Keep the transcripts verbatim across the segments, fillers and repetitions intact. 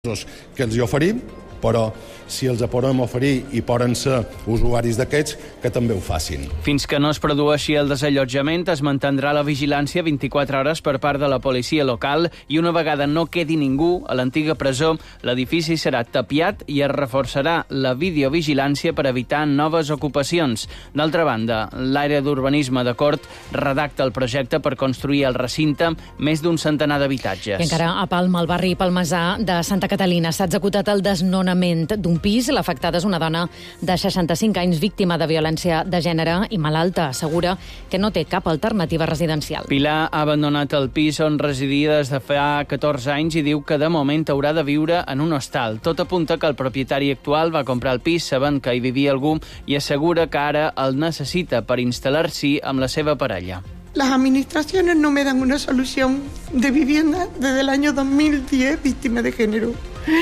que els hi oferim, però si els podem oferir i poden ser usuaris d'aquests, que també ho facin. Fins que no es produeixi el desallotjament, es mantindrà la vigilància vint-i-quatre hores per part de la policia local i una vegada no quedi ningú a l'antiga presó, l'edifici serà tapiat i es reforçarà la videovigilància per evitar noves ocupacions. D'altra banda, l'àrea d'urbanisme de Cort redacta el projecte per construir al recinte més d'un centenar d'habitatges. I encara a Palma, al barri palmesà de Santa Catalina, s'ha executat el desnonament d'un pis. L'afectada és una dona de seixanta-cinc anys, víctima de violència de gènere i malalta. Assegura que no té cap alternativa residencial. Pilar ha abandonat el pis on residia des de fa catorze anys i diu que de moment haurà de viure en un hostal. Tot apunta que el propietari actual va comprar el pis sabent que hi vivia algú i assegura que ara el necessita per instal·lar-s'hi amb la seva parella. Las administraciones no me dan una solución de vivienda desde el año dos mil diez, víctima de género.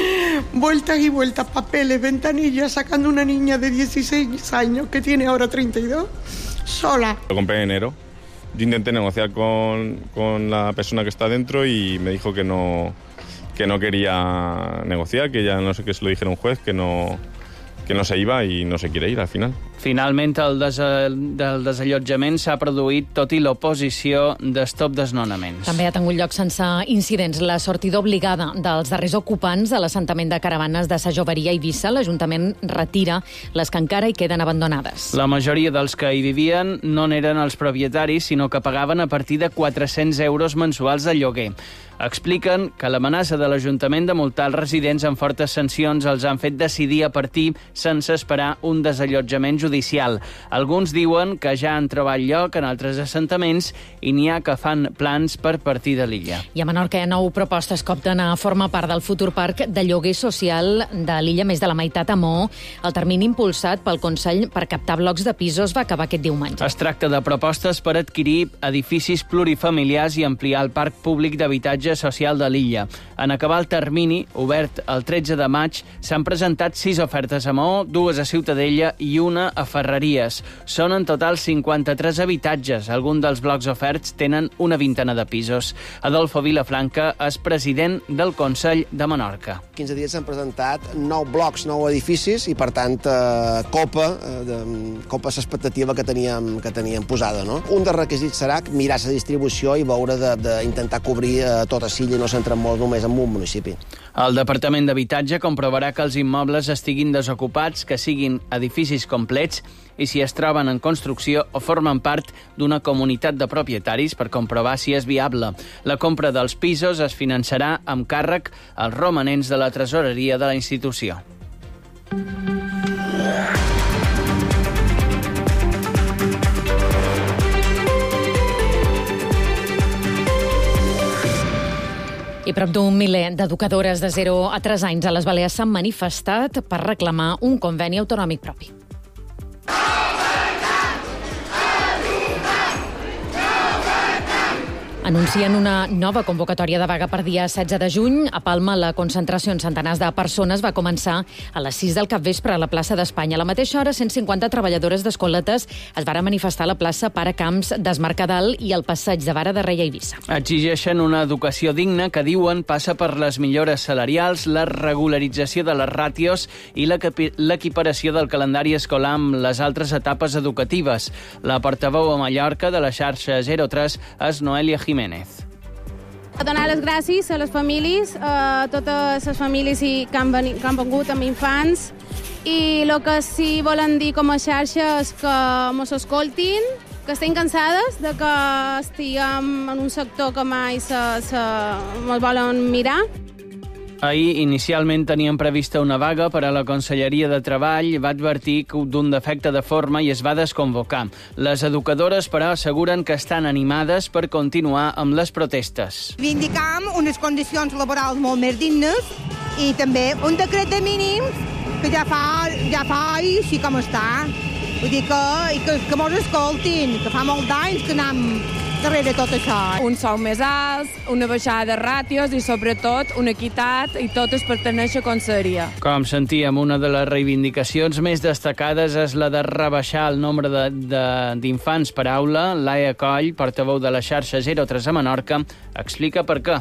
Vueltas y vueltas, papeles, ventanillas, sacando una niña de dieciséis años que tiene ahora treinta y dos, sola. Lo compré en enero. Yo intenté negociar con, con la persona que está dentro y me dijo que no, que no quería negociar, que ya no sé qué se lo dijera un juez, que no, que no se iba y no se quiere ir al final. Finalment, el des del desallotjament s'ha produït tot i l'oposició d'Stop Desnonaments. També ha tingut lloc sense incidents la sortida obligada dels darrers ocupants de l'assentament de caravanes de Sa Joveria a Eivissa. L'Ajuntament retira les que encara hi queden abandonades. La majoria dels que hi vivien no n'eren els propietaris, sinó que pagaven a partir de quatre-cents euros mensuals de lloguer. Expliquen que l'amenaça de l'Ajuntament de multar els residents amb fortes sancions els han fet decidir a partir sense esperar un desallotjament judicial. Alguns diuen que ja han trobat lloc en altres assentaments i n'hi ha que fan plans per partir de l'illa. I a Menorca hi ha nou propostes que opten a formar part del futur parc de lloguer social de l'illa, més de la meitat a Maó. El termini impulsat pel Consell per captar blocs de pisos va acabar aquest diumenge. Es tracta de propostes per adquirir edificis plurifamiliars i ampliar el parc públic d'habitatge social de l'illa. En acabar el termini, obert el tretze de maig, s'han presentat sis ofertes a Maó, dues a Ciutadella i una a Ferreries. Són en total cinquanta-tres habitatges. Alguns dels blocs oferts tenen una vintena de pisos. Adolfo Vilafranca és president del Consell de Menorca. quinze dies s'han presentat nou blocs, nou edificis i, per tant, eh, copa, eh, copa l'expectativa que teníem, que teníem posada. No? Un dels requisits serà mirar la distribució i veure d'intentar cobrir eh, tota l'illa i no centrar molt només en un municipi. El Departament d'Habitatge comprovarà que els immobles estiguin desocupats, que siguin edificis complets i si es troben en construcció o formen part d'una comunitat de propietaris per comprovar si és viable. La compra dels pisos es finançarà amb càrrec als romanents de la tresoreria de la institució. I prop d'un miler d'educadores de zero a tres anys a les Balears s'han manifestat per reclamar un conveni autonòmic propi. Anuncien una nova convocatòria de vaga per dia setze de juny. A Palma, la concentració en centenars de persones va començar a les sis del capvespre a la plaça d'Espanya. A la mateixa hora, cent cinquanta treballadores d'escoletes es varen manifestar a la plaça Pare Camps d'Esmercadal i al passeig de Vara de Rei a Eivissa. Exigeixen una educació digna que, diuen, passa per les millores salarials, la regularització de les ràtios i l'equiparació del calendari escolar amb les altres etapes educatives. La portaveu a Mallorca de la xarxa zero tres és Noelia Jiménez. Donar les gràcies a les famílies, a totes les famílies que han, venit, que han vengut amb infants, i el que sí volen dir com a xarxa és que ens escoltin, que estem cansades de que estiguem en un sector que mai se, se, ens volen mirar. Ahir, inicialment, tenien prevista una vaga, però la Conselleria de Treball va advertir d'un defecte de forma i es va desconvocar. Les educadores, però, asseguren que estan animades per continuar amb les protestes. Reivindicam unes condicions laborals molt més dignes i també un decret de mínims que ja fa, ja fa així com està. Vull dir que, que, que mos escoltin, que fa molt d'anys que anem darrere tot això. Un sou més alt, una baixada de ràtios i, sobretot, una equitat i totes per tenir la conselleria. Com sentíem, una de les reivindicacions més destacades és la de rebaixar el nombre d'infants per aula. Laia Coll, portaveu de la xarxa zero tres a Menorca, explica per què.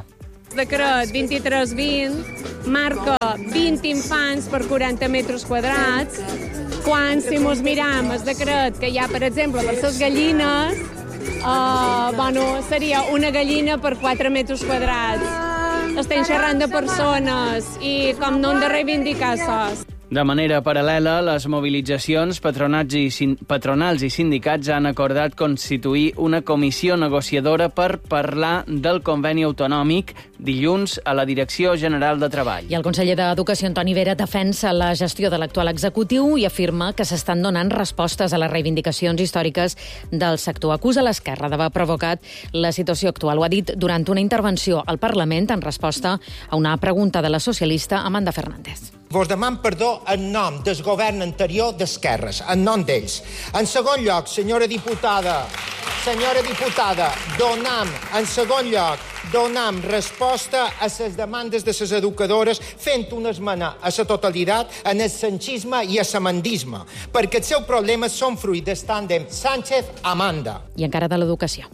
Decret vint-i-tres vint marca vint infants per quaranta metres quadrats, quan si mos miram el decret que hi ha, per exemple, per les gallines, uh, bueno, seria una gallina per quatre metres quadrats. Estem xerrant de persones i com no hem de reivindicar-se. De manera paral·lela, les mobilitzacions patronats i sin- patronals i sindicats han acordat constituir una comissió negociadora per parlar del conveni autonòmic dilluns a la Direcció General de Treball. I el conseller d'Educació, Antoni Vera, defensa la gestió de l'actual executiu i afirma que s'estan donant respostes a les reivindicacions històriques del sector. Acusa l'esquerra d'haver provocat la situació actual. Ho ha dit durant una intervenció al Parlament en resposta a una pregunta de la socialista Amanda Fernández. Vos deman perdó en nom del govern anterior d'esquerres, en nom d'ells. En segon lloc, senyora diputada, senyora diputada, donam, en segon lloc, donam resposta a les demandes de les educadores fent una esmena a la totalitat en el sanchisme i a l'amandisme, perquè els seus problemes són fruit del tàndem Sánchez-Amanda. I encara de l'educació.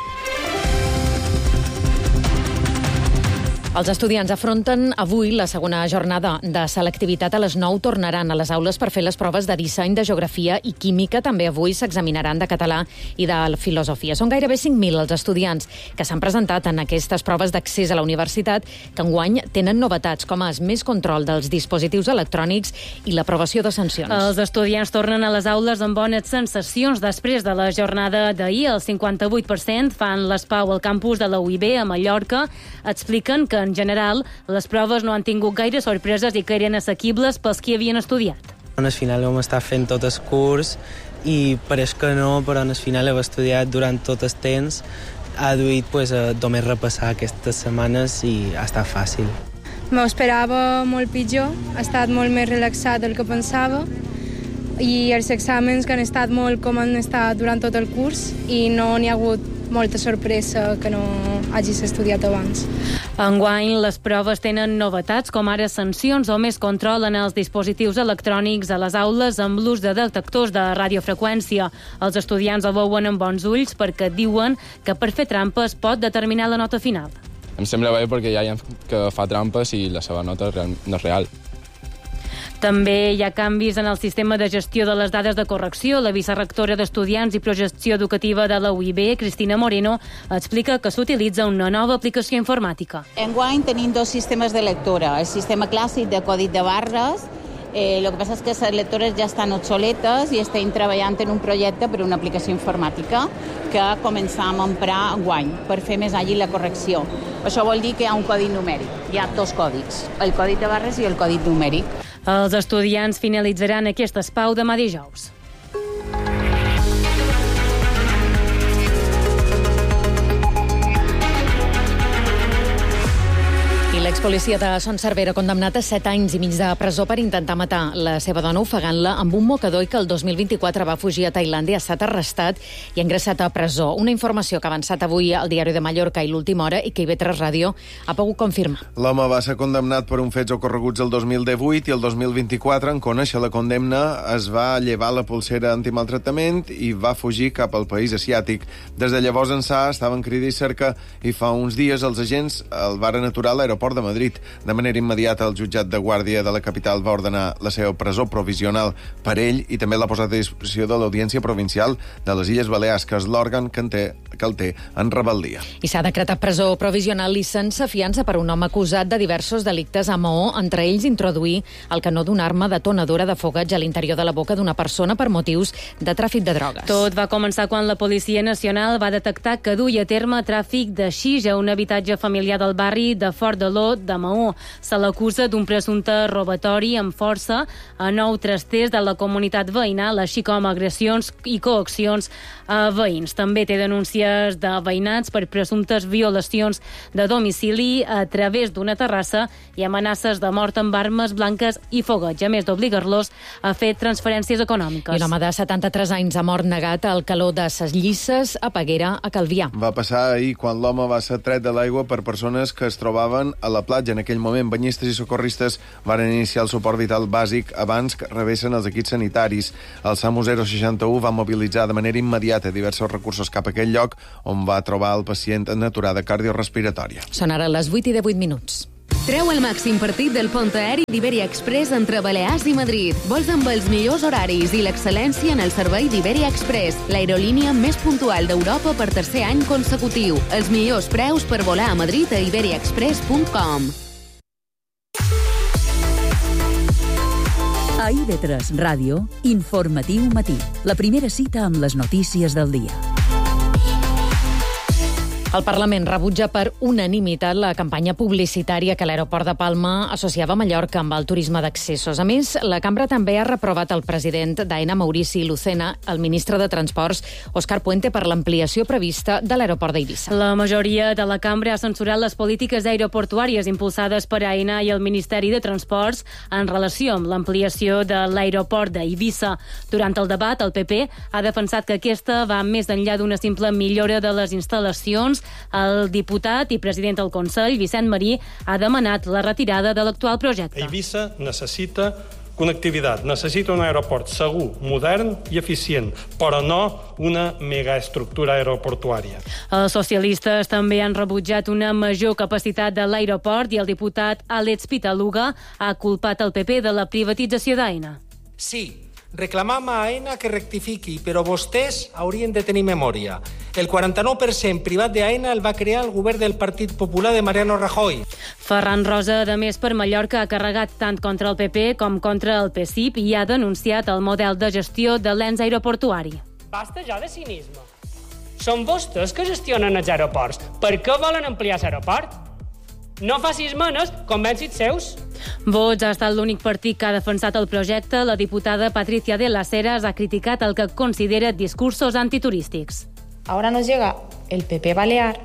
Els estudiants afronten avui la segona jornada de selectivitat. A les nou tornaran a les aules per fer les proves de disseny, de geografia i química. També avui s'examinaran de català i de filosofia. Són gairebé cinc mil els estudiants que s'han presentat en aquestes proves d'accés a la universitat, que enguany tenen novetats, com és més control dels dispositius electrònics i l'aprovació de sancions. Els estudiants tornen a les aules amb bones sensacions després de la jornada d'ahir. El cinquanta-vuit per cent fan l'espau al campus de la U I B a Mallorca. Expliquen que en general, les proves no han tingut gaire sorpreses i que eren assequibles pels qui havien estudiat. Al final vam estar fent tot el curs i pareix que no, però al final hem estudiat durant tot el temps. Ha duit pues, a només repassar aquestes setmanes i ha estat fàcil. M'ho esperava molt pitjor, ha estat molt més relaxat del que pensava i els exàmens que han estat molt com han estat durant tot el curs i no n'hi ha hagut molta sorpresa que no hagis estudiat abans. Enguany, les proves tenen novetats, com ara sancions o més control en els dispositius electrònics a les aules amb l'ús de detectors de radiofreqüència. Els estudiants ho veuen amb bons ulls perquè diuen que per fer trampes pot determinar la nota final. Em sembla bé perquè hi ha gent que fa trampes i la seva nota no és real. També hi ha canvis en el sistema de gestió de les dades de correcció. La vicerectora d'Estudiants i Projecció Educativa de la U I B, Cristina Moreno, explica que s'utilitza una nova aplicació informàtica. Enguany tenim dos sistemes de lectura. El sistema clàssic de codi de barres. Eh, el que passa és que les lectores ja estan obsoletes i estem treballant en un projecte per una aplicació informàtica que començam a emprar enguany per fer més àgil la correcció. Això vol dir que hi ha un codi numèric. Hi ha dos còdics, el codi de barres i el codi numèric. Els estudiants finalitzaran aquest espau demà dijous. L'expolicia de Son Servera, condemnat a set anys i mig de presó per intentar matar la seva dona ofegant-la amb un mocador i que el dos mil vint-i-quatre va fugir a Tailàndia, ha estat arrestat i ingressat a presó. Una informació que ha avançat avui al Diari de Mallorca i l'Última Hora i que I V tres Ràdio ha pogut confirmar. L'home va ser condemnat per un fets ocorreguts el dos mil divuit i el dos mil vint-i-quatre, en conèixer la condemna, es va llevar la polsera antimaltractament i va fugir cap al país asiàtic. Des de llavors ençà estava en crida i cerca i fa uns dies els agents el varen aturar a l'aeroport de Madrid. De manera immediata, el jutjat de guàrdia de la capital va ordenar la seva presó provisional per ell i també l'ha posat a disposició de l'Audiència Provincial de les Illes Balears, que és l'òrgan que, té, que el té en rebel·lia. I s'ha decretat presó provisional i sense fiança per un home acusat de diversos delictes a Maó, entre ells introduir el canó d'una arma detonadora de fogueig a l'interior de la boca d'una persona per motius de tràfic de drogues. Tot va començar quan la Policia Nacional va detectar que duia a terme tràfic de xix a un habitatge familiar del barri de Fort de Ló de Maó. Se l'acusa d'un presumpte robatori amb força a nou trasters de la comunitat veïnal, així com agressions i coaccions a veïns. També té denúncies de veïnats per presumptes violacions de domicili a través d'una terrassa i amenaces de mort amb armes blanques i fogueig, a més d'obligar-los a fer transferències econòmiques. I un home de setanta-tres anys ha mort negat al calor de ses Llisses a Peguera, a Calvià. Va passar ahir quan l'home va ser tret de l'aigua per persones que es trobaven a la platja. En aquell moment, banyistes i socorristes van iniciar el suport vital bàsic abans que rebessin els equips sanitaris. El SAMU zero seixanta u va mobilitzar de manera immediata diversos recursos cap a aquell lloc lloc on va trobar el pacient en aturada cardiorespiratòria. Són ara les vuit i divuit minuts. Treu el màxim partit del pont aeri d'Iberia Express entre Balears i Madrid. Vols amb els millors horaris i l'excel·lència en el servei d'Iberia Express, l'aerolínia més puntual d'Europa per tercer any consecutiu. Els millors preus per volar a Madrid a iberia express punt com. A I V tres Ràdio, Informatiu Matí. La primera cita amb les notícies del dia. El Parlament rebutja per unanimitat la campanya publicitària que l'aeroport de Palma associava Mallorca amb el turisme d'accessos. A més, la cambra també ha reprovat el president d'Aena, Maurici Lucena, el ministre de Transports, Òscar Puente, per l'ampliació prevista de l'aeroport d'Eivissa. La majoria de la cambra ha censurat les polítiques aeroportuàries impulsades per Aena i el Ministeri de Transports en relació amb l'ampliació de l'aeroport d'Eivissa. Durant el debat, el P P ha defensat que aquesta va més enllà d'una simple millora de les instal·lacions. El diputat i president del Consell, Vicent Marí, ha demanat la retirada de l'actual projecte. Eivissa necessita connectivitat, necessita un aeroport segur, modern i eficient, però no una megaestructura aeroportuària. Els socialistes també han rebutjat una major capacitat de l'aeroport i el diputat Àlex Pitaluga ha culpat el P P de la privatització d'Aena. Sí, reclamam a Aena que rectifiqui, però vostès haurien de tenir memòria. El quaranta-nou per cent privat d'Aena el va crear el govern del Partit Popular de Mariano Rajoy. Ferran Rosa, de Més per Mallorca, ha carregat tant contra el P P com contra el P S I P i ha denunciat el model de gestió de l'ens aeroportuari. Basta ja de cinisme. Són vostès que gestionen els aeroports. Per què volen ampliar l'aeroport? No facis menes, convencits seus. Vox ha estat l'únic partit que ha defensat el projecte. La diputada Patricia de las Heras ha criticat el que considera discursos antiturístics. Ahora nos llega el P P Balear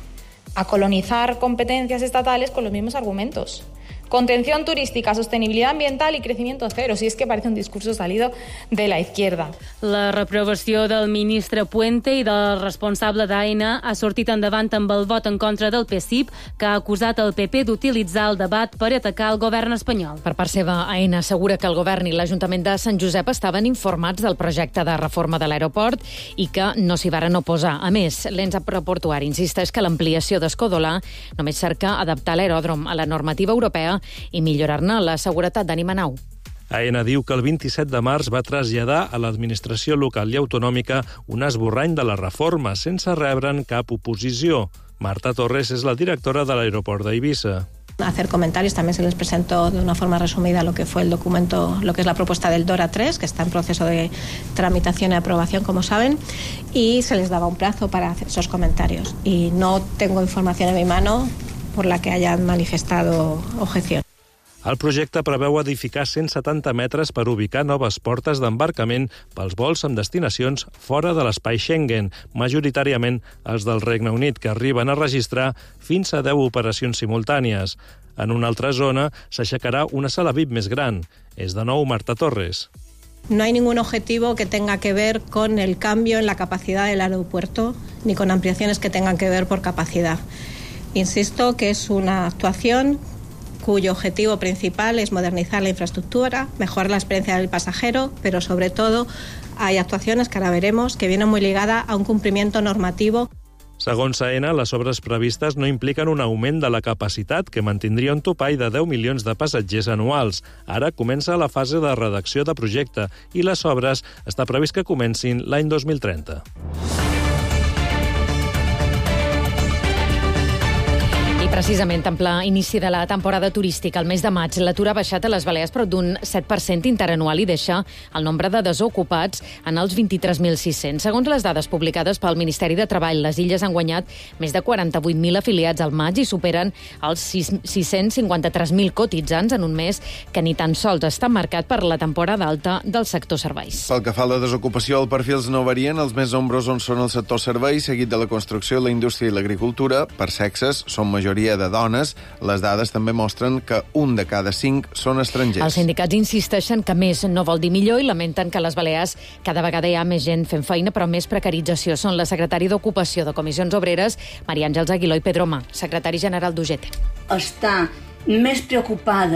a colonizar competencias estatales con los mismos argumentos. Contención turística, sostenibilidad ambiental y crecimiento cero. Si es que parece un discurso salido de la izquierda. La reprovació del ministre Puente i del responsable d'Aena ha sortit endavant amb el vot en contra del P S I P, que ha acusat el P P d'utilitzar el debat per atacar el govern espanyol. Per part seva, Aena assegura que el govern i l'Ajuntament de Sant Josep estaven informats del projecte de reforma de l'aeroport i que no s'hi varen oposar. A més, l'ens aeroportuari insisteix que l'ampliació d'Escodolà només cerca adaptar l'aeròdrom a la normativa europea i millorar-ne la seguretat d'ànima nau. Aena diu que el vint-i-set de març va traslladar a l'administració local i autonòmica un esborrany de la reforma sense rebre'n cap oposició. Marta Torres és la directora de l'aeroport d'Eivissa. Hacer comentarios, también se les presentó de una forma resumida lo que fue el documento, lo que es la propuesta del DORA tres, que está en proceso de tramitación y aprobación, como saben, y se les daba un plazo para hacer esos comentarios. Y no tengo información en mi mano por la que hayan manifestado objeción. El projecte preveu edificar cent setanta metres per ubicar noves portes d'embarcament pels vols amb destinacions fora de l'espai Schengen, majoritàriament els del Regne Unit, que arriben a registrar fins a deu operacions simultànies. En una altra zona s'aixecarà una sala V I P més gran. És de nou Marta Torres. No hay ningún objetivo que tenga que ver con el cambio en la capacidad del aeropuerto, ni con ampliaciones que tengan que ver por capacidad. Insisto que es una actuación cuyo objetivo principal es modernizar la infraestructura, mejorar la experiencia del pasajero, pero sobre todo hay actuaciones que ahora veremos que vienen muy ligadas a un cumplimiento normativo. Segons Aena, les obres previstes no impliquen un augment de la capacitat, que mantindria un topall de deu milions de passatgers anuals. Ara comença la fase de redacció de projecte i les obres està previst que comencin l'any dos mil trenta. Precisament, en ple inici de la temporada turística, el mes de maig, l'atur ha baixat a les Balears prop d'un set per cent interanual i deixa el nombre de desocupats en els vint-i-tres mil sis-cents. Segons les dades publicades pel Ministeri de Treball, les illes han guanyat més de quaranta-vuit mil afiliats al maig i superen els sis-cents cinquanta-tres mil cotitzants en un mes que ni tan sols està marcat per la temporada alta del sector serveis. Pel que fa a la desocupació, els perfils no varien. Els més nombrosos són el sector serveis, seguit de la construcció, la indústria i l'agricultura. Per sexes, són majoria de dones. Les dades també mostren que un de cada cinc són estrangers. Els sindicats insisteixen que més no vol dir millor i lamenten que a les Balears cada vegada hi ha més gent fent feina, però més precarització. Són la secretària d'Ocupació de Comissions Obreres, Maria Àngels Aguiló, i Pedro Mà, secretari general d'U G T. Està més preocupada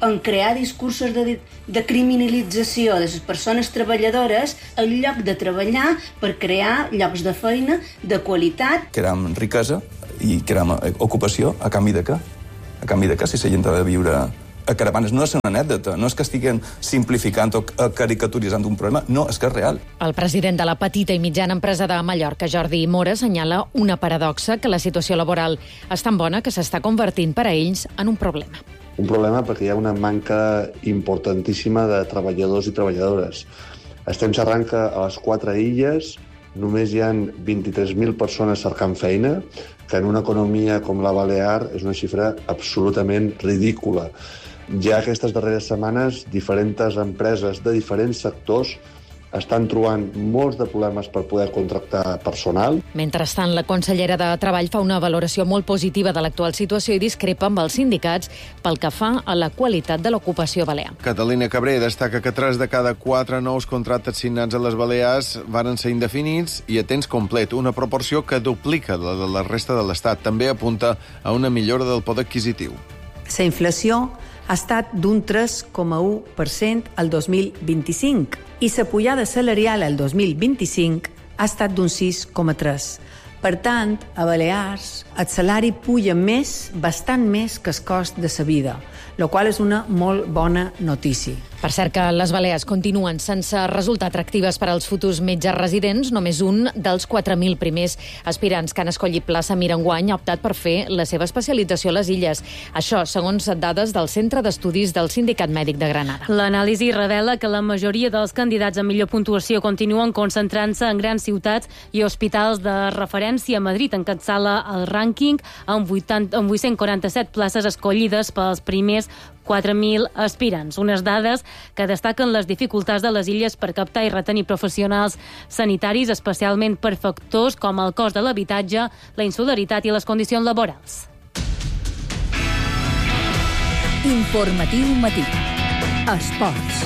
en crear discursos de, de criminalització de les persones treballadores en lloc de treballar per crear llocs de feina de qualitat. Creem riquesa i creem ocupació a canvi de què? A canvi de què si la gent ha de viure a caravanes? No és una anècdota, no és que estiguem simplificant o caricaturitzant un problema, no, és que és real. El president de la petita i mitjana empresa de Mallorca, Jordi Mora, assenyala una paradoxa, que la situació laboral és tan bona que s'està convertint per a ells en un problema. Un problema perquè hi ha una manca importantíssima de treballadors i treballadores. Estem xerrant que a les quatre illes només hi ha vint-i-tres mil persones cercant feina, que en una economia com la Balear és una xifra absolutament ridícula. Ja aquestes darreres setmanes, diferents empreses de diferents sectors estan trobant molts de problemes per poder contractar personal. Mentrestant, la consellera de Treball fa una valoració molt positiva de l'actual situació i discrepa amb els sindicats pel que fa a la qualitat de l'ocupació balear. Catalina Cabré destaca que tres de cada quatre nous contractes signats a les Balears varen ser indefinits i a temps complet, una proporció que duplica la de la resta de l'Estat. També apunta a una millora del poder adquisitiu. La inflació ha estat d'un tres coma u per cent el dos mil vint-i-cinc i la pujada salarial el dos mil vint-i-cinc ha estat d'un sis coma tres. Per tant, a Balears el salari puja més, bastant més que el cost de la vida, el qual és una molt bona notícia. Per cert que les Balears continuen sense resultar atractives per als futurs metges residents. Només un dels quatre mil primers aspirants que han escollit plaça Mir enguany ha optat per fer la seva especialització a les Illes. Això, segons dades del Centre d'Estudis del Sindicat Mèdic de Granada. L'anàlisi revela que la majoria dels candidats amb millor puntuació continuen concentrant-se en grans ciutats i hospitals de referència. Madrid encapçala el rànquing amb vuit-cents quaranta-set places escollides pels primers quatre mil aspirants. Unes dades que destaquen les dificultats de les Illes per captar i retenir professionals sanitaris, especialment per factors com el cost de l'habitatge, la insularitat i les condicions laborals. Informatiu Matí. Esports.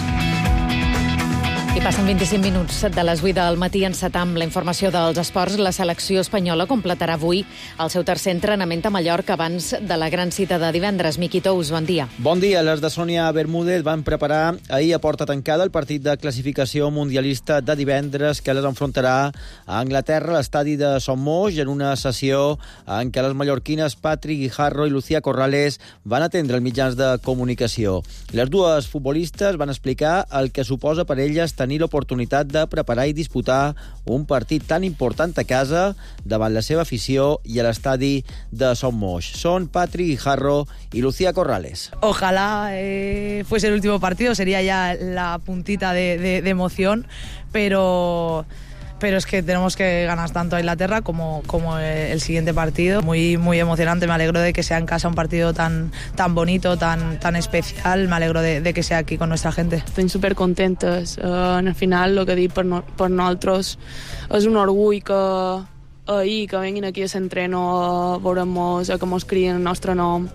I passen vint-i-cinc minuts de les vuit del matí. Encetam la informació dels esports. La selecció espanyola completarà avui el seu tercer entrenament a Mallorca abans de la gran cita de divendres. Miqui Tous, bon dia. Bon dia. Les de Sònia Bermúdez van preparar ahir a porta tancada el partit de classificació mundialista de divendres que les enfrontarà a Anglaterra a l'estadi de Son Moix en una sessió en què les mallorquines Patrick Guijarro i Lucía Corrales van atendre els mitjans de comunicació. Les dues futbolistes van explicar el que suposa per elles tenir l'oportunitat de preparar i disputar un partit tan important a casa davant la seva afició i a l'estadi de Son Moix. Són Patrick Guijarro y Lucía Corrales. Ojalá eh, fuese el último partido, sería ya la puntita de, de, de emoción, pero... pero es que tenemos que ganar tanto a Inglaterra como, como el siguiente partido. Muy, muy emocionante, me alegro de que sea en casa un partido tan, tan bonito, tan, tan especial, me alegro de, de que sea aquí con nuestra gente. Estem supercontentes, uh, en el final el que dic per, no, per nosaltres és un orgull que ahir que venguin aquí a l'entreno a veure-nos, a que mos crien el nostre nom.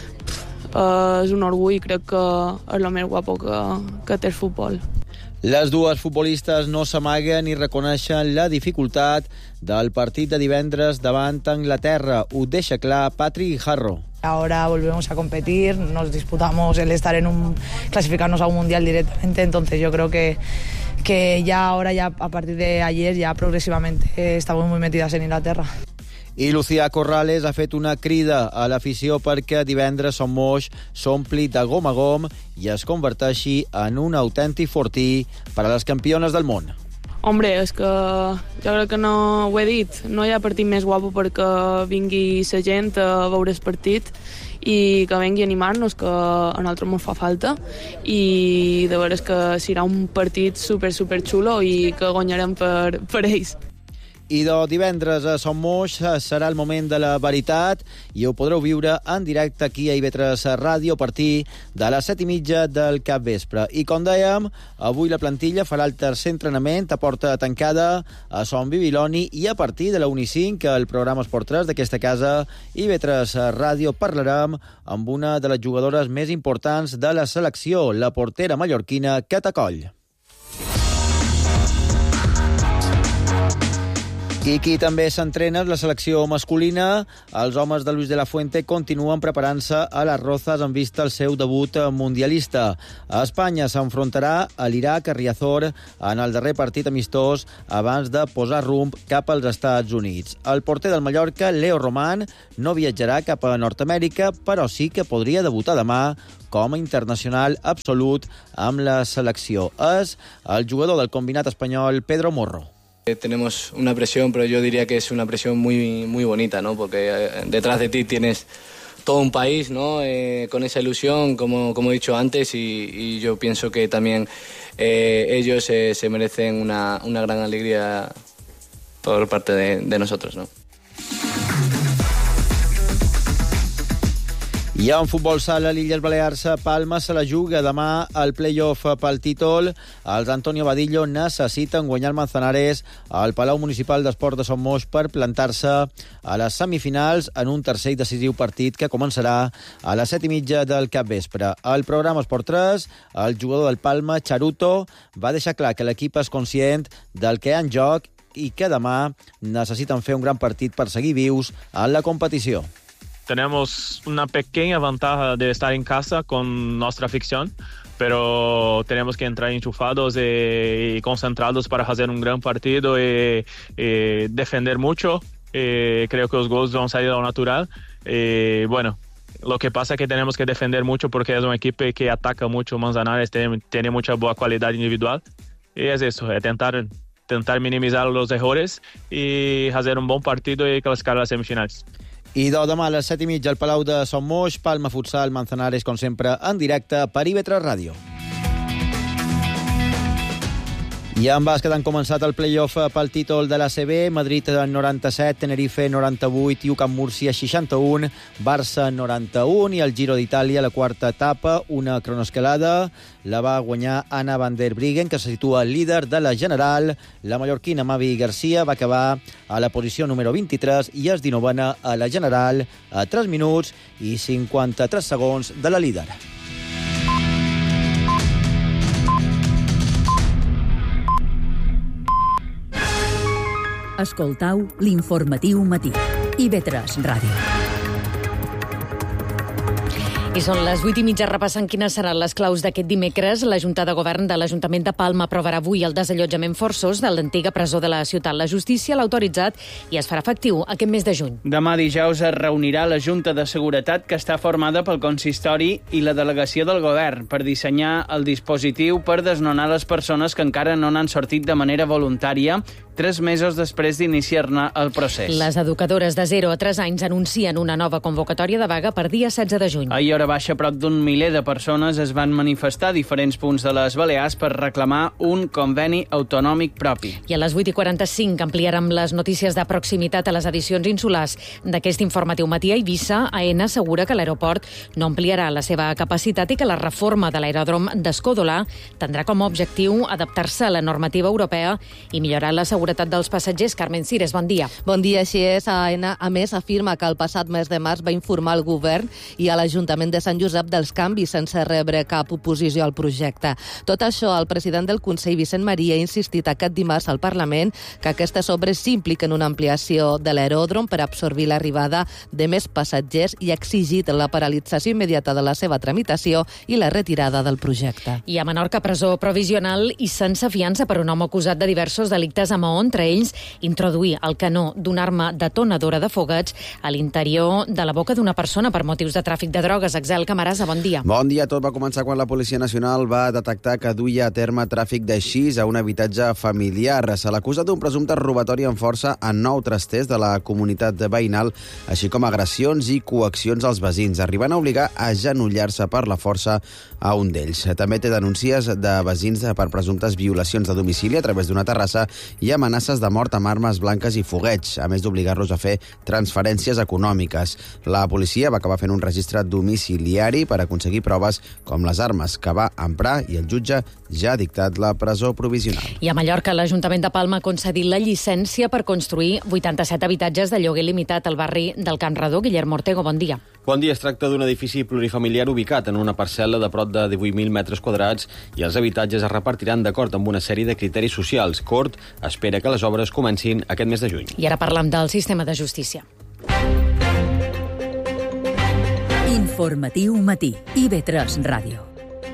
Uh, és un orgull i crec que és el més guapo que, que té el futbol. Les dues futbolistes no s'amaguen i reconeixen la dificultat del partit de divendres davant Anglaterra. Ho deixa clar Patrick Guijarro. Ahora volvemos a competir, nos disputamos el estar en un... clasificarnos a un mundial directamente, entonces yo creo que, que ya ahora, ya a partir de ayer, ya progresivamente estamos muy metidas en Inglaterra. I Lucía Corrales ha fet una crida a l'afició perquè divendres Son Moix s'ompli de gom a gom i es converteixi en un autèntic fortí per a les campiones del món. Hombre, és que jo crec que no ho he dit, no hi ha partit més guapo perquè vingui la gent a veure el partit i que vengui a animar-nos, que a nosaltres ens fa falta, i de veres que serà un partit super, super xulo i que guanyarem per, per ells. I de divendres a Son Moix serà el moment de la veritat i ho podreu viure en directe aquí a I V tres Ràdio a partir de les set i mitja del capvespre. I com dèiem, avui la plantilla farà el tercer entrenament a porta tancada a Son Bibiloni i a partir de la una i cinc, el programa Esport tres d'aquesta casa, I V tres Ràdio, parlarem amb una de les jugadores més importants de la selecció, la portera mallorquina Cata Coll. I qui també s'entrena és la selecció masculina. Els homes de Luis de la Fuente continuen preparant-se a les Rozas en vista al seu debut mundialista. A Espanya s'enfrontarà a l'Iraq, a Riazor, en el darrer partit amistós abans de posar rumb cap als Estats Units. El porter del Mallorca, Leo Román, no viatjarà cap a Nord-Amèrica, però sí que podria debutar demà com a internacional absolut amb la selecció. És el jugador del combinat espanyol, Pedro Morro. Tenemos una presión, pero yo diría que es una presión muy, muy bonita, ¿no? Porque detrás de ti tienes todo un país, ¿no? Eh, con esa ilusión, como, como he dicho antes, y, y yo pienso que también eh, ellos eh, se merecen una, una gran alegría por parte de, de nosotros, ¿no? Hi ha un futbol sala a l'Illes Balears. Palma se la juga demà al play-off pel títol. Els Antonio Vadillo necessiten guanyar el Manzanares al Palau Municipal d'Esport de Son Moix per plantar-se a les semifinals en un tercer i decisiu partit que començarà a les set i mitja del capvespre. Al programa Esport tres, el jugador del Palma, Charuto, va deixar clar que l'equip és conscient del que hi ha en joc i que demà necessiten fer un gran partit per seguir vius en la competició. Tenemos una pequeña ventaja de estar en casa con nuestra afición, pero tenemos que entrar enchufados y concentrados para hacer un gran partido y, y defender mucho. Y creo que los goles van a salir a lo natural. Y bueno, lo que pasa es que tenemos que defender mucho porque es un equipo que ataca mucho. Manzanares tiene, tiene mucha buena calidad individual. Y es eso, es tentar, tentar minimizar los errores y hacer un buen partido y clasificar a las semifinales. I de demà a les set i mitja al Palau de Son Moix, Palma Futsal, Manzanares, com sempre, en directe per I V tres Ràdio. I en bàsquet han començat el play-off pel títol de l'A C B. Madrid noranta-set, Tenerife noranta-vuit, U C A M Múrcia seixanta-un, Barça noranta-un i el Giro d'Itàlia, la quarta etapa, una cronoescalada. La va guanyar Anna van der Breggen, que se situa líder de la general. La mallorquina Mavi Garcia va acabar a la posició número vint-i-tres i és dinovena a la general a tres minuts i cinquanta-tres segons de la líder. Escoltau l'informatiu matí. I V tres Ràdio. I són les vuit i mitja, repassant quines seran les claus d'aquest dimecres. La Junta de Govern de l'Ajuntament de Palma aprovarà avui el desallotjament forçós de l'antiga presó de la ciutat. La justícia l'ha autoritzat i es farà efectiu aquest mes de juny. Demà dijous es reunirà la Junta de Seguretat, que està formada pel consistori i la delegació del govern, per dissenyar el dispositiu per desnonar les persones que encara no n'han sortit de manera voluntària tres mesos després d'iniciar-ne el procés. Les educadores de zero a tres anys anuncien una nova convocatòria de vaga per dia setze de juny. Ahir hora baixa, prop d'un miler de persones es van manifestar a diferents punts de les Balears per reclamar un conveni autonòmic propi. I a les vuit i quaranta-cinc ampliarem les notícies de proximitat a les edicions insulars d'aquest informatiu matí. A Eivissa, AENA assegura que l'aeroport no ampliarà la seva capacitat i que la reforma de l'aeròdrom d'Escòdola tindrà com a objectiu adaptar-se a la normativa europea i millorar la seguretat seguretat dels passatgers. Carmen Cires, bon dia. Bon dia, així és. AENA, a més, afirma que el passat mes de març va informar el govern i a l'Ajuntament de Sant Josep dels canvis sense rebre cap oposició al projecte. Tot això, el president del Consell, Vicent Maria, ha insistit aquest dimarts al Parlament que aquestes obres s'impliquen una ampliació de l'aeròdrom per absorbir l'arribada de més passatgers i ha exigit la paralització immediata de la seva tramitació i la retirada del projecte. I a Menorca, presó provisional i sense fiança per un home acusat de diversos delictes a Maó, entre ells introduir el canó d'una arma detonadora de foguets a l'interior de la boca d'una persona per motius de tràfic de drogues. Axel Camarasa, bon dia. Bon dia. Tot va començar quan la Policia Nacional va detectar que duia a terme tràfic de xis a un habitatge familiar. Se l'acusa d'un presumpte robatori amb força a nou trasters de la comunitat veïnal, així com agressions i coaccions als veïns, arribant a obligar a agenollar-se per la força a un d'ells. També té denúncies de veïns per presumptes violacions de domicili a través d'una terrassa i amenaces de mort amb armes blanques i fogueig, a més d'obligar-los a fer transferències econòmiques. La policia va acabar fent un registre domiciliari domiciliari per aconseguir proves com les armes que va emprar i el jutge ja ha dictat la presó provisional. I a Mallorca, l'Ajuntament de Palma ha concedit la llicència per construir vuitanta-set habitatges de lloguer limitat al barri del Can Redó. Guillermo Ortego, bon dia. Bon dia. Es tracta d'un edifici plurifamiliar ubicat en una parcel·la de prop de divuit mil metres quadrats i els habitatges es repartiran d'acord amb una sèrie de criteris socials. Cort espera que les obres comencin aquest mes de juny. I ara parlem del sistema de justícia. Informatiu matí. I V tres Ràdio.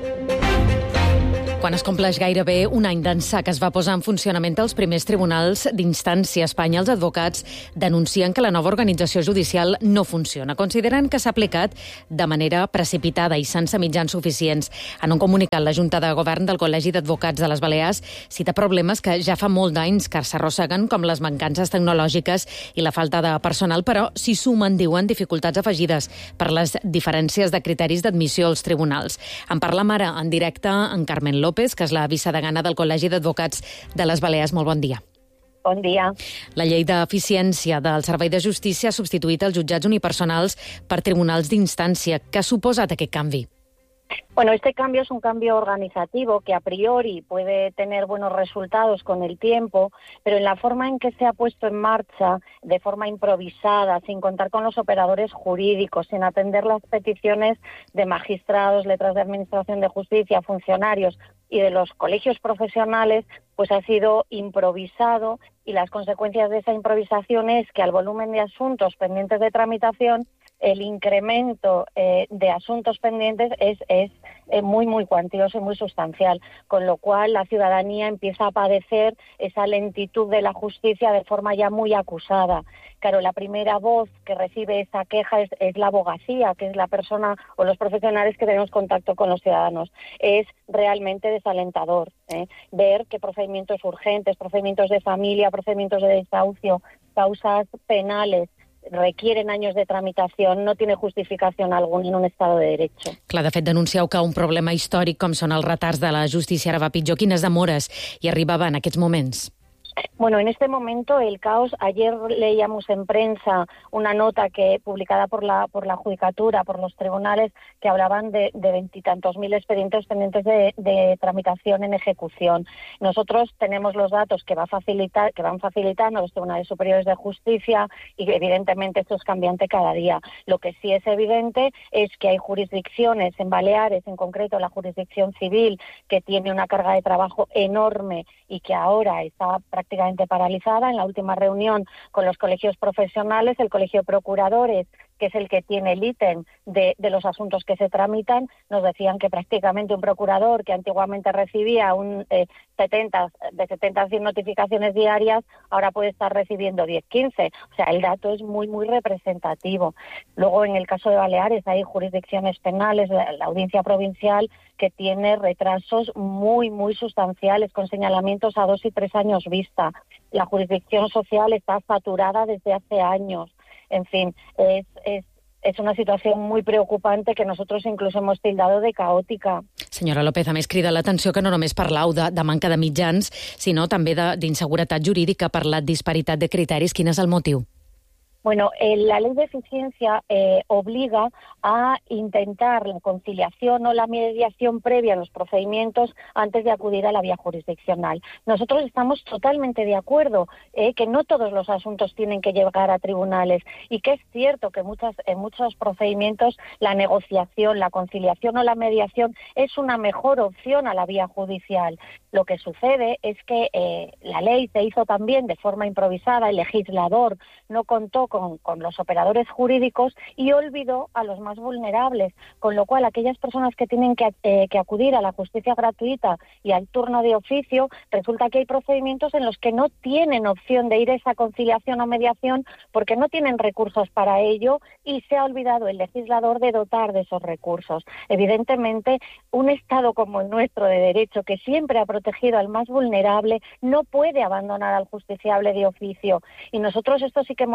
Quan es compleix gairebé un any d'ençà que es va posar en funcionament els primers tribunals d'instància a Espanya, els advocats denuncien que la nova organització judicial no funciona. Consideren que s'ha aplicat de manera precipitada i sense mitjans suficients. En un comunicat, la Junta de Govern del Col·legi d'Advocats de les Balears cita problemes que ja fa molt d'anys que s'arrosseguen, com les mancances tecnològiques i la falta de personal, però s'hi sumen, diuen, dificultats afegides per les diferències de criteris d'admissió als tribunals. En parlam ara en directe en Carmen López, que és la vicedegana del Col·legi d'Advocats de les Balears. Molt bon dia. Bon dia. La llei d'eficiència del Servei de Justícia ha substituït els jutjats unipersonals per tribunals d'instància. Què ha suposat aquest canvi? Bueno, este cambio es un cambio organizativo que a priori puede tener buenos resultados con el tiempo, pero en la forma en que se ha puesto en marcha, de forma improvisada, sin contar con los operadores jurídicos, sin atender las peticiones de magistrados, letras de administración de justicia, funcionarios y de los colegios profesionales, pues ha sido improvisado, y las consecuencias de esa improvisación es que al volumen de asuntos pendientes de tramitación, el incremento eh, de asuntos pendientes es, es eh, muy, muy cuantioso y muy sustancial, con lo cual la ciudadanía empieza a padecer esa lentitud de la justicia de forma ya muy acusada. Claro, la primera voz que recibe esa queja es, es la abogacía, que es la persona o los profesionales que tenemos contacto con los ciudadanos. Es realmente desalentador ¿eh? ver que procedimientos urgentes, procedimientos de familia, procedimientos de desahucio, causas penales, requieren años de tramitación, no tiene justificación alguna en un Estado de Derecho. Clar, de fet, denuncieu que un problema històric com són els retards de la justícia ara va pitjor. Quines demores hi arribava en aquests moments? Bueno, en este momento el caos, ayer leíamos en prensa una nota que publicada por la por la Judicatura, por los tribunales, que hablaban de veintitantos mil expedientes pendientes de, de tramitación en ejecución. Nosotros tenemos los datos que va a facilitar, que van facilitando los tribunales superiores de justicia, y evidentemente esto es cambiante cada día. Lo que sí es evidente es que hay jurisdicciones en Baleares, en concreto la jurisdicción civil, que tiene una carga de trabajo enorme y que ahora está prácticamente paralizada. En la última reunión con los colegios profesionales, el Colegio de Procuradores, que es el que tiene el ítem de, de los asuntos que se tramitan, nos decían que prácticamente un procurador que antiguamente recibía un eh, setenta, de setenta a cien notificaciones diarias, ahora puede estar recibiendo diez, quince. O sea, el dato es muy, muy representativo. Luego, en el caso de Baleares, hay jurisdicciones penales, la, la audiencia provincial, que tiene retrasos muy, muy sustanciales, con señalamientos a dos y tres años vista. La jurisdicción social está saturada desde hace años. En fin, es, es, es una situació muy preocupante que nosotros incluso hemos tildado de caòtica. Senyora López, a més, crida l'atenció que no només parlau de, de manca de mitjans, sinó també d'inseguretat jurídica per la disparitat de criteris. Quin és el motiu? Bueno, eh, la ley de eficiencia eh, obliga a intentar la conciliación o la mediación previa a los procedimientos antes de acudir a la vía jurisdiccional. Nosotros estamos totalmente de acuerdo eh, que no todos los asuntos tienen que llegar a tribunales, y que es cierto que muchas, en muchos procedimientos la negociación, la conciliación o la mediación es una mejor opción a la vía judicial. Lo que sucede es que eh, la ley se hizo también de forma improvisada, el legislador no contó Con, con los operadores jurídicos y olvidó a los más vulnerables, con lo cual aquellas personas que tienen que, eh, que acudir a la justicia gratuita y al turno de oficio, resulta que hay procedimientos en los que no tienen opción de ir a esa conciliación o mediación porque no tienen recursos para ello, y se ha olvidado el legislador de dotar de esos recursos. Evidentemente, un Estado como el nuestro de derecho, que siempre ha protegido al más vulnerable, no puede abandonar al justiciable de oficio, y nosotros esto sí que hemos puesto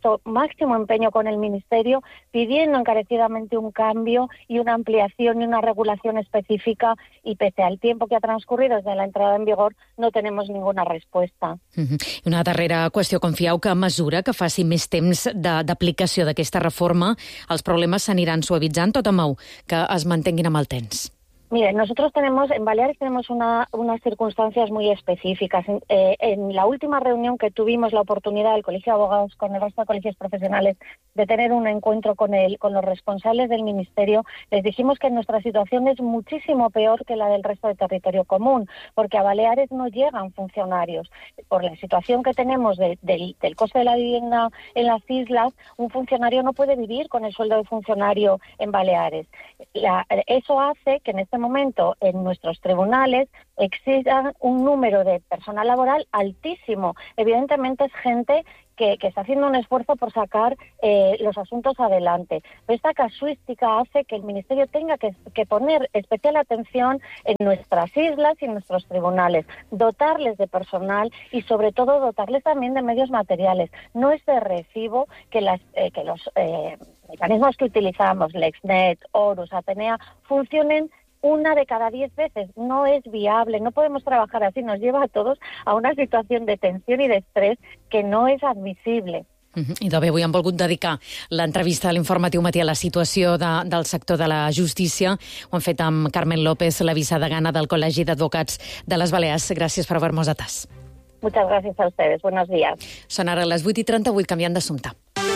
puesto máximo empeño con el Ministerio, pidiendo encarecidamente un cambio y una ampliación y una regulación específica, y pese al tiempo que ha transcurrido desde la entrada en vigor, no tenemos ninguna respuesta. Uh-huh. Una darrera qüestió. Confieu que a mesura que faci més temps d'aplicació d'aquesta reforma, els problemes s'aniran suavitzant, o temeu que es mantenguin amb el temps? Mire, nosotros tenemos, en Baleares tenemos una, unas circunstancias muy específicas. Eh, en la última reunión que tuvimos la oportunidad del Colegio de Abogados con el resto de colegios profesionales de tener un encuentro con, el, con los responsables del Ministerio, les dijimos que nuestra situación es muchísimo peor que la del resto del territorio común, porque a Baleares no llegan funcionarios. Por la situación que tenemos de, de, del coste de la vivienda en las islas, un funcionario no puede vivir con el sueldo de funcionario en Baleares. La, eso hace que en este momento en nuestros tribunales exista un número de personal laboral altísimo. Evidentemente es gente que, que está haciendo un esfuerzo por sacar eh, los asuntos adelante. Pero esta casuística hace que el Ministerio tenga que, que poner especial atención en nuestras islas y en nuestros tribunales, dotarles de personal y sobre todo dotarles también de medios materiales. No es de recibo que, las, eh, que los eh, mecanismos que utilizamos, LexNet, Horus, Atenea, funcionen una de cada diez veces. No es viable, no podemos trabajar así, nos lleva a todos a una situación de tensión y de estrés que no es admisible. Uh-huh. I de bé, avui hem volgut dedicar l'entrevista a l'Informatiu Matí a la situació de, del sector de la justícia. Ho hem fet amb Carmen López, la vicedegana del Col·legi d'Advocats de les Balears. Gràcies per haver-nos atès. Muchas gracias a ustedes. Buenos días. Són ara les vuit i trenta-vuit, canviant d'assumpte.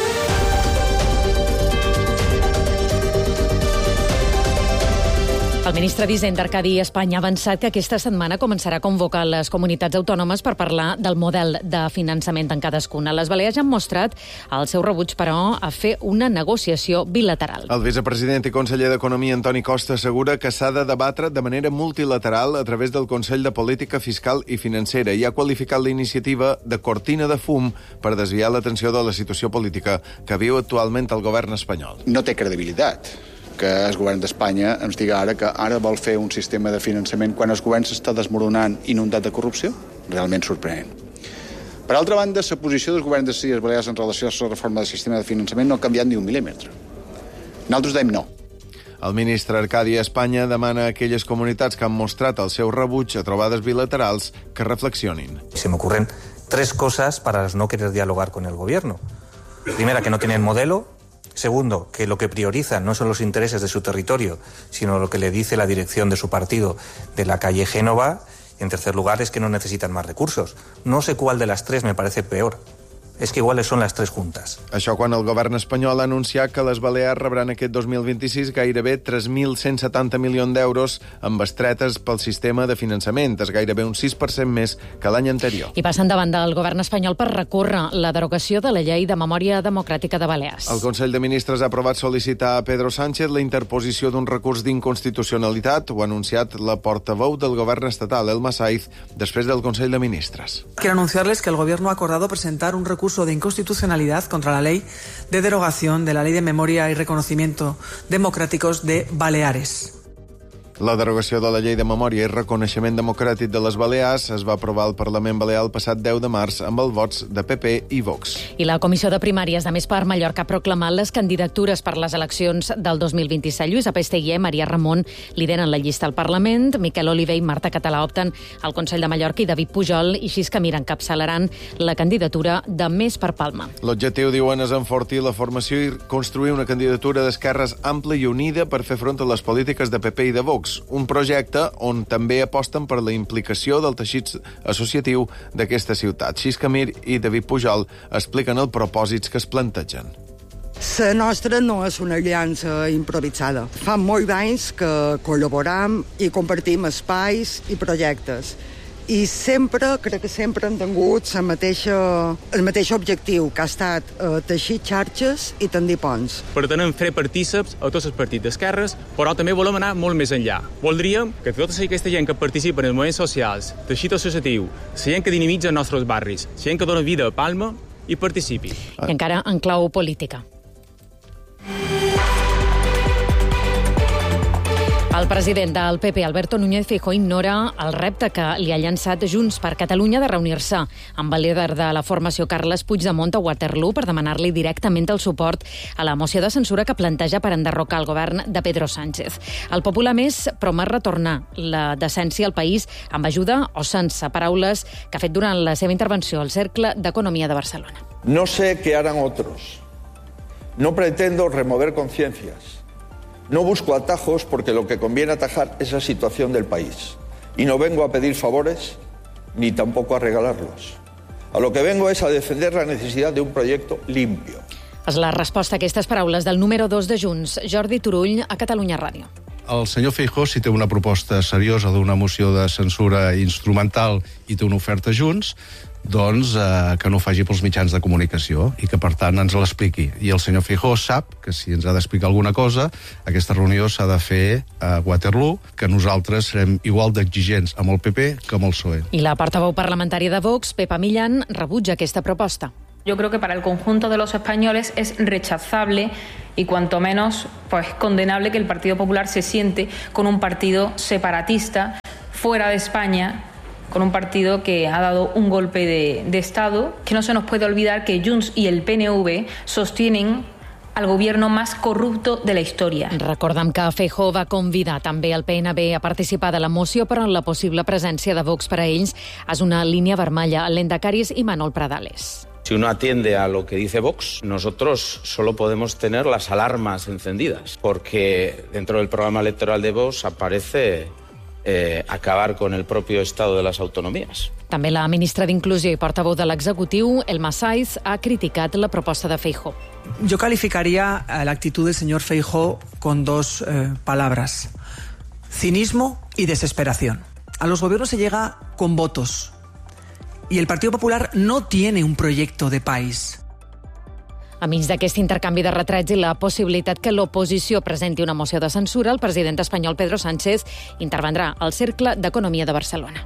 El ministre d'Hisenda, Arcadi Espanya, ha avançat que aquesta setmana començarà a convocar les comunitats autònomes per parlar del model de finançament en cadascuna. Les Balears han mostrat el seu rebuig, però, a fer una negociació bilateral. El vicepresident i conseller d'Economia, Antoni Costa, assegura que s'ha de debatre de manera multilateral a través del Consell de Política Fiscal i Financera i ha qualificat la iniciativa de cortina de fum per desviar l'atenció de la situació política que viu actualment el govern espanyol. No té credibilitat que el govern d'Espanya ens diga ara que ara vol fer un sistema de finançament quan el govern s'està desmoronant inundat de corrupció. Realment sorprenent. Per altra banda, la posició del govern de les Illes Balears en relació a la reforma del sistema de finançament no ha canviat ni un mil·límetre. Nosaltres dèiem no. El ministre Arcadi Espanya demana a aquelles comunitats que han mostrat el seu rebuig a trobades bilaterals que reflexionin. Se me ocurren tres cosas para no querer dialogar con el gobierno. Primera, que no tienen modelo. Segundo, que lo que priorizan no son los intereses de su territorio, sino lo que le dice la dirección de su partido de la calle Génova. Y en tercer lugar, es que no necesitan más recursos. No sé cuál de las tres me parece peor. És que iguales són les tres juntes. Això quan el govern espanyol ha anunciat que les Balears rebran aquest dos mil vint-i-sis gairebé tres mil cent setanta milions d'euros amb bestretes pel sistema de finançament. És gairebé un sis per cent més que l'any anterior. I passen davant del govern espanyol per recórrer la derogació de la llei de memòria democràtica de Balears. El Consell de Ministres ha aprovat sol·licitar a Pedro Sánchez la interposició d'un recurs d'inconstitucionalitat. Ho ha anunciat la portaveu del govern estatal, Elma Saiz, després del Consell de Ministres. Quiero anunciarles que el gobierno ha acordado presentar un recurso de inconstitucionalidad contra la ley de derogación de la Ley de Memoria y Reconocimiento Democráticos de Baleares. La derogació de la Llei de Memòria i Reconeixement Democràtic de les Balears es va aprovar al Parlament Balear el passat deu de març amb els vots de P P i Vox. I la Comissió de Primàries de Més per Mallorca ha proclamat les candidatures per les eleccions del dos mil vint-i-set. Lluís Apesteguer, Maria Ramon lideren la llista al Parlament, Miquel Oliver i Marta Català opten al Consell de Mallorca i David Pujol i Xiscamira encapçalaran la candidatura de Més per Palma. L'objectiu, diuen, és enfortir la formació i construir una candidatura d'esquerres àmplia i unida per fer front a les polítiques de P P i de Vox. Un projecte on també aposten per la implicació del teixit associatiu d'aquesta ciutat. Xiscamir i David Pujol expliquen els propòsits que es plantegen. La nostra no és una aliança improvisada. Fa molts anys que col·laboram i compartim espais i projectes. I sempre, crec que sempre hem tingut la mateixa, el mateix objectiu, que ha estat eh, teixir xarxes i tendir ponts. Pretenem fer partíceps a tots els partits d'esquerres, però també volem anar molt més enllà. Voldríem que tota aquesta gent que participa en els moviments socials, teixit associatiu, la gent que dinamitza els nostres barris, la gent que dona vida a Palma, hi participi. I encara en clau política. El president del P P, Alberto Núñez Feijóo, ignora el repte que li ha llançat Junts per Catalunya de reunir-se amb el líder de la formació Carles Puigdemont a Waterloo per demanar-li directament el suport a la moció de censura que planteja per enderrocar el govern de Pedro Sánchez. El Popular Més promet retornar la decència al país amb ajuda o sense, paraules que ha fet durant la seva intervenció al Cercle d'Economia de Barcelona. No sé qué harán otros. No pretendo remover conciencias. No busco atajos porque lo que conviene atajar es la situación del país. Y no vengo a pedir favores ni tampoco a regalarlos. A lo que vengo es a defender la necesidad de un proyecto limpio. És la resposta a aquestes paraules del número dos de Junts, Jordi Turull, a Catalunya Ràdio. El senyor Feijóo, si té una proposta seriosa d'una moció de censura instrumental i té una oferta Junts, doncs eh, que no ho faci pels mitjans de comunicació i que, per tant, ens l'expliqui. I el senyor Feijóo sap que si ens ha d'explicar alguna cosa, aquesta reunió s'ha de fer a Waterloo, que nosaltres serem igual d'exigents amb el P P que amb el P S O E. I la portaveu parlamentària de Vox, Pepa Millán, rebutja aquesta proposta. Yo creo que para el conjunto de los españoles es rechazable y cuanto menos pues condenable que el Partido Popular se siente con un partido separatista fuera de España, con un partido que ha dado un golpe de, de Estado, que no se nos puede olvidar que Junts y el P N V sostienen al gobierno más corrupto de la història. Recordem que Feijóo va convidar també el P N V a participar de la moció, però la possible presència de Vox per a ells és una línia vermella. Lendacaris i Manol Pradales. Si uno atiende a lo que dice Vox, nosotros solo podemos tener las alarmas encendidas, porque dentro del programa electoral de Vox aparece eh, acabar con el propio Estado de las autonomías. També la ministra d'Inclusió i portaveu de l'executiu, Elma Saiz, ha criticat la proposta de Feijóo. Yo calificaría la actitud del señor Feijóo con dos eh, palabras: cinismo y desesperación. A los gobiernos se llega con votos y el Partido Popular no tiene un proyecto de país. A mig d'aquest intercanvi de retrets i la possibilitat que l'oposició presenti una moció de censura, el president espanyol Pedro Sánchez intervendrà al Cercle d'Economia de Barcelona.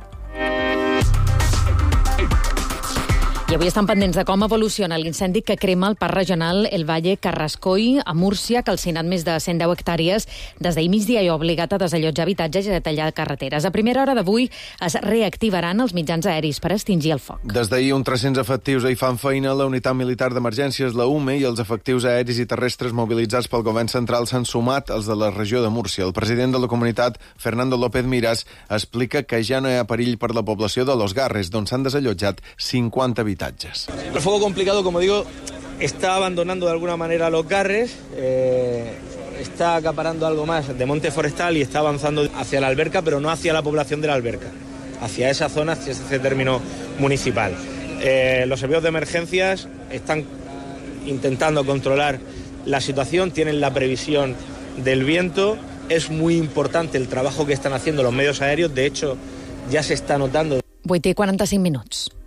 I avui estan pendents de com evoluciona l'incendi que crema el Parc Regional El Valle Carrascoy a Múrcia, que ha calcinat més de cent deu hectàrees des d'ahir migdia i ha obligat a desallotjar habitatges i a tallar carreteres. A primera hora d'avui es reactivaran els mitjans aeris per extingir el foc. Des d'ahir, uns tres-cents efectius hi fan feina. La unitat militar d'emergències, la U M E, i els efectius aeris i terrestres mobilitzats pel govern central s'han sumat als de la regió de Múrcia. El president de la comunitat, Fernando López Miras, explica que ja no hi ha perill per la població de Los Garres, d'on s'han desallotjat cinquanta habitatges. El fuego complicado, como digo, está abandonando de alguna manera Los Garres, eh, está acaparando algo más de monte forestal y está avanzando hacia la alberca, pero no hacia la población de la alberca, hacia esa zona, hacia ese término municipal. Eh, los servicios de emergencias están intentando controlar la situación, tienen la previsión del viento. Es muy importante el trabajo que están haciendo los medios aéreos, de hecho ya se está notando. vuit i quaranta-cinc minuts.